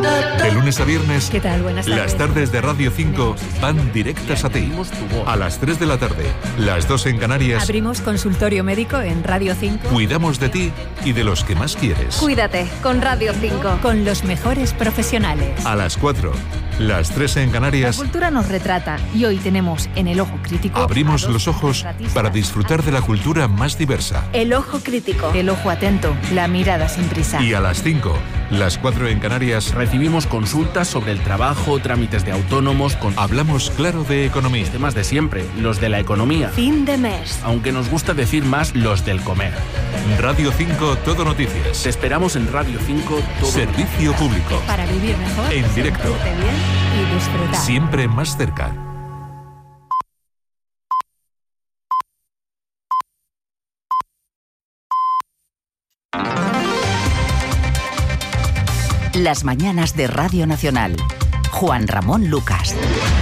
De lunes a viernes, ¿Qué tal? Buenas tardes. las tardes de Radio 5 van directas a ti. A las 3 de la tarde, las 2 en Canarias, Abrimos consultorio médico en Radio 5. cuidamos de ti y de los que más quieres. Cuídate con Radio 5. Con los mejores profesionales. A las 4, las 3 en La Canarias, cultura nos retrata y hoy tenemos en El Ojo Crítico abrimos a dos los ojos retratistas. para disfrutar de la cultura más diversa. El Ojo Crítico. El ojo atento, la mirada sin prisa. Y a las 5, las 4 en Canarias, Recibimos consultas sobre el trabajo, trámites de autónomos, con hablamos claro de economía. temas de siempre, los de la economía. Fin de mes. Aunque nos gusta decir más los del comer. Radio 5 Todo Noticias. Te esperamos en Radio 5 todo. Servicio público. Para vivir mejor, En directo. sentirte bien y disfrutar. Siempre más cerca. Las mañanas de Radio Nacional. Juan Ramón Lucas.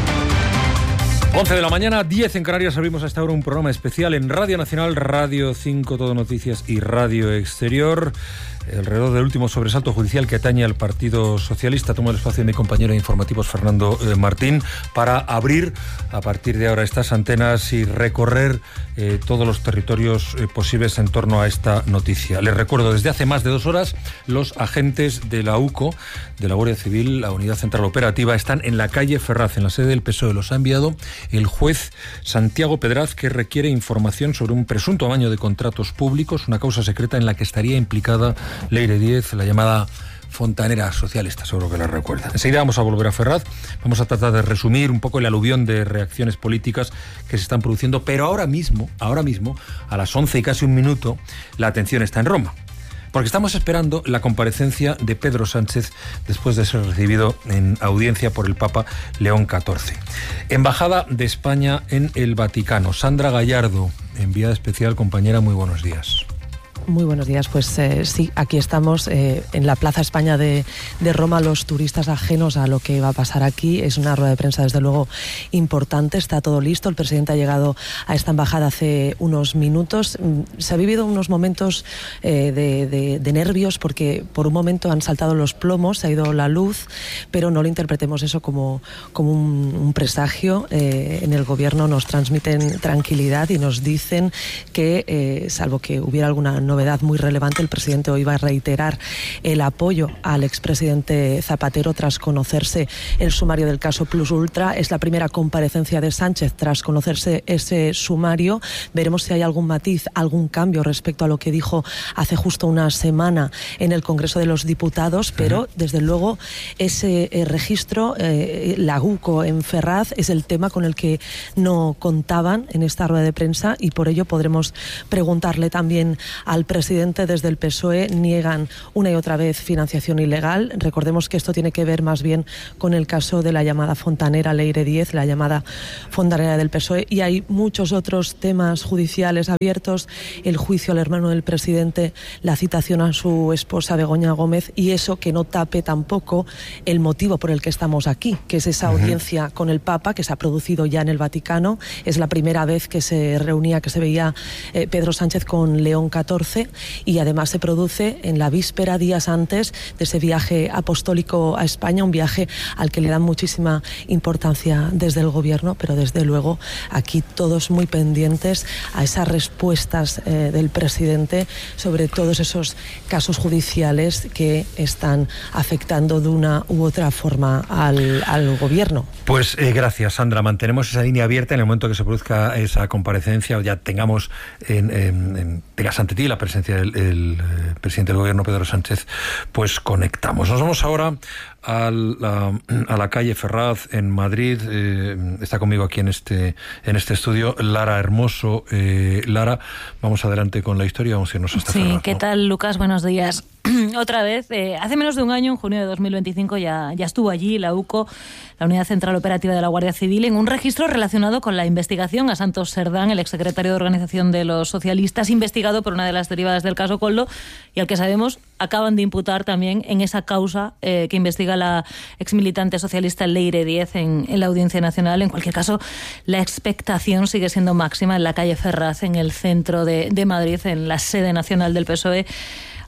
11 de la mañana, 10 en Canarias. Abrimos hasta ahora un programa especial en Radio Nacional, Radio 5 Todo Noticias y Radio Exterior. Alrededor del último sobresalto judicial que atañe al Partido Socialista, toma el espacio de mi compañero de informativos Fernando Martín para abrir a partir de ahora estas antenas y recorrer todos los territorios posibles en torno a esta noticia. Les recuerdo, desde hace más de 2 horas, los agentes de la UCO, de la Guardia Civil, la Unidad Central Operativa, están en la calle Ferraz, en la sede del PSOE. Los ha enviado el juez Santiago Pedraz, que requiere información sobre un presunto amaño de contratos públicos, una causa secreta en la que estaría implicada Leire Díez, la llamada fontanera socialista, seguro que la recuerdan. Enseguida vamos a volver a Ferraz, vamos a tratar de resumir un poco el aluvión de reacciones políticas que se están produciendo, pero ahora mismo, a las 11 y casi un minuto, la atención está en Roma. Porque estamos esperando la comparecencia de Pedro Sánchez después de ser recibido en audiencia por el Papa León XIV. Embajada de España en el Vaticano. Sandra Gallardo, enviada especial, compañera, muy buenos días. Muy buenos días, pues sí, aquí estamos en la Plaza España de Roma, los turistas ajenos a lo que va a pasar aquí. Es una rueda de prensa desde luego importante, está todo listo, el presidente ha llegado a esta embajada hace unos minutos. Se ha vivido unos momentos de nervios porque por un momento han saltado los plomos, se ha ido la luz, pero no lo interpretemos eso como un presagio. En el gobierno nos transmiten tranquilidad y nos dicen que, salvo que hubiera alguna novedad muy relevante, el presidente hoy va a reiterar el apoyo al expresidente Zapatero tras conocerse el sumario del caso Plus Ultra. Es la primera comparecencia de Sánchez tras conocerse ese sumario. Veremos si hay algún matiz, algún cambio respecto a lo que dijo hace justo una semana en el Congreso de los Diputados, pero desde luego ese registro, la UCO en Ferraz, es el tema con el que no contaban en esta rueda de prensa y por ello podremos preguntarle también al presidente. Desde el PSOE niegan una y otra vez financiación ilegal. Recordemos que esto tiene que ver más bien con el caso de la llamada fontanera Leire Díez, la llamada fontanera del PSOE, y hay muchos otros temas judiciales abiertos, el juicio al hermano del presidente, la citación a su esposa Begoña Gómez, y eso que no tape tampoco el motivo por el que estamos aquí, que es esa audiencia con el Papa que se ha producido ya en el Vaticano. Es la primera vez que se reunía, que se veía Pedro Sánchez con León XIV, y además se produce en la víspera, días antes de ese viaje apostólico a España, un viaje al que le dan muchísima importancia desde el gobierno, pero desde luego aquí todos muy pendientes a esas respuestas del presidente sobre todos esos casos judiciales que están afectando de una u otra forma al gobierno. Pues gracias, Sandra. Mantenemos esa línea abierta en el momento que se produzca esa comparecencia, o ya tengas ante ti la presencia del presidente del gobierno, Pedro Sánchez, pues conectamos. Nos vamos ahora a la calle Ferraz en Madrid. Está conmigo aquí en este estudio Lara Hermoso. Lara, vamos adelante con la historia, vamos a irnos hasta Ferraz. Sí, ¿qué tal, Lucas? Buenos días. Otra vez, hace menos de un año, en junio de 2025, ya estuvo allí la UCO, la Unidad Central Operativa de la Guardia Civil, en un registro relacionado con la investigación a Santos Serdán, el exsecretario de Organización de los Socialistas, investigado por una de las derivadas del caso Koldo, y al que sabemos acaban de imputar también en esa causa que investiga la exmilitante socialista Leire Díez en la Audiencia Nacional. En cualquier caso, la expectación sigue siendo máxima en la calle Ferraz, en el centro de Madrid, en la sede nacional del PSOE,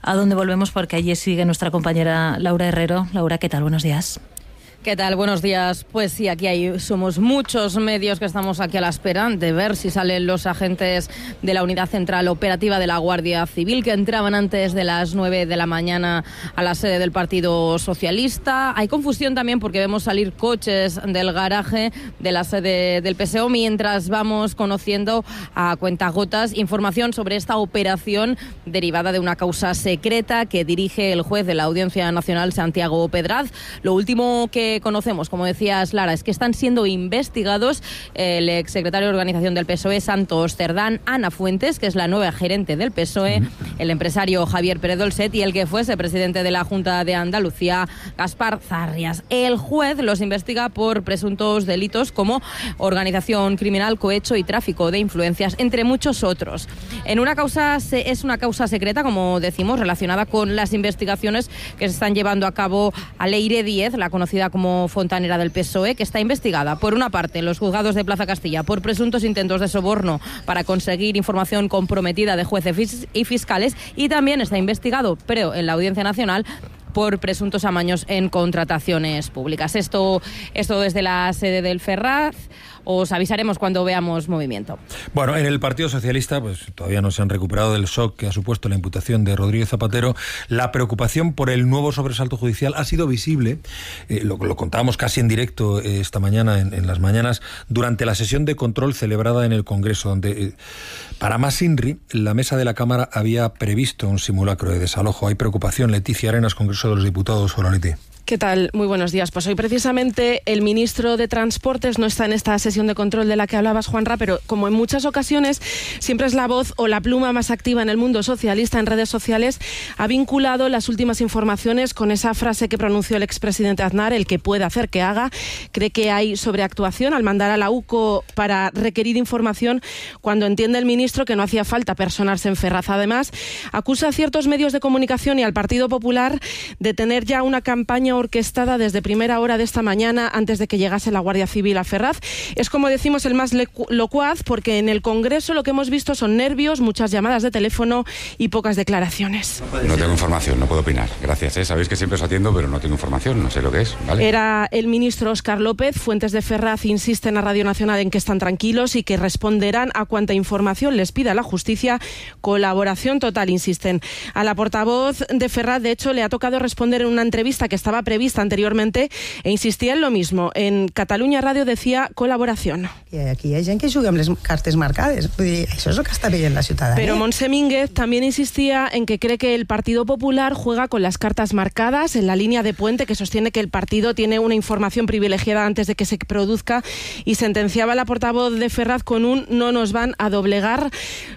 a donde volvemos porque allí sigue nuestra compañera Laura Herrero. Laura, ¿qué tal? Buenos días. ¿Qué tal? Buenos días. Pues sí, somos muchos medios que estamos aquí a la espera de ver si salen los agentes de la Unidad Central Operativa de la Guardia Civil, que entraban antes de las 9 de la mañana a la sede del Partido Socialista. Hay confusión también porque vemos salir coches del garaje de la sede del PSOE, mientras vamos conociendo a cuentagotas información sobre esta operación derivada de una causa secreta que dirige el juez de la Audiencia Nacional, Santiago Pedraz. Lo último que conocemos, como decías, Lara, es que están siendo investigados el exsecretario de Organización del PSOE, Santos Cerdán, Ana Fuentes, que es la nueva gerente del PSOE, el empresario Javier Pérez Dolcet y el que fuese presidente de la Junta de Andalucía, Gaspar Zarrias. El juez los investiga por presuntos delitos como organización criminal, cohecho y tráfico de influencias, entre muchos otros. Es una causa secreta, como decimos, relacionada con las investigaciones que se están llevando a cabo a Leire Díez, la conocida como fontanera del PSOE, que está investigada, por una parte, en los juzgados de Plaza Castilla por presuntos intentos de soborno para conseguir información comprometida de jueces y fiscales, y también está investigado, pero en la Audiencia Nacional, por presuntos amaños en contrataciones públicas. Esto desde la sede del Ferraz. Os avisaremos cuando veamos movimiento. Bueno, en el Partido Socialista pues todavía no se han recuperado del shock que ha supuesto la imputación de Rodríguez Zapatero. La preocupación por el nuevo sobresalto judicial ha sido visible, lo contábamos casi en directo esta mañana, en las mañanas, durante la sesión de control celebrada en el Congreso, donde para más INRI, la mesa de la Cámara había previsto un simulacro de desalojo. Hay preocupación. Leticia Arenas, Congreso de los Diputados. Hola, Leti. ¿Qué tal? Muy buenos días. Pues hoy precisamente el ministro de Transportes no está en esta sesión de control de la que hablabas, Juanra, pero como en muchas ocasiones siempre es la voz o la pluma más activa en el mundo socialista en redes sociales, ha vinculado las últimas informaciones con esa frase que pronunció el expresidente Aznar, el que puede hacer que haga. Cree que hay sobreactuación al mandar a la UCO para requerir información cuando entiende el ministro que no hacía falta personarse en Ferraz. Además, acusa a ciertos medios de comunicación y al Partido Popular de tener ya una campaña orquestada desde primera hora de esta mañana, antes de que llegase la Guardia Civil a Ferraz. Es, como decimos, el más locuaz, porque en el Congreso lo que hemos visto son nervios, muchas llamadas de teléfono y pocas declaraciones. No tengo información, no puedo opinar. Gracias, sabéis que siempre os atiendo, pero no tengo información, no sé lo que es, ¿vale? Era el ministro Óscar López. Fuentes de Ferraz insisten a Radio Nacional en que están tranquilos y que responderán a cuanta información les pida la justicia. Colaboración total, insisten. A la portavoz de Ferraz, de hecho, le ha tocado responder en una entrevista que estaba prevista anteriormente e insistía en lo mismo. En Catalunya Radio decía colaboración. Aquí hi ha gent que juga amb les cartes marcades. Vull dir, això és el que està veient la ciutadania. Pero Montse Mínguez también insistía en que cree que el Partido Popular juega con las cartas marcadas, en la línea de Puente, que sostiene que el partido tiene una información privilegiada antes de que se produzca, y sentenciaba a la portavoz de Ferraz con un "no nos van a doblegar".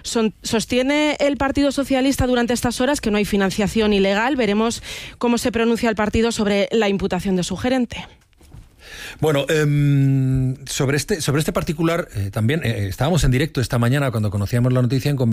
Sostiene el Partido Socialista durante estas horas que no hay financiación ilegal. Veremos cómo se pronuncia el partido sobre la imputación de su gerente. Bueno, sobre este particular también estábamos en directo esta mañana cuando conocíamos la noticia en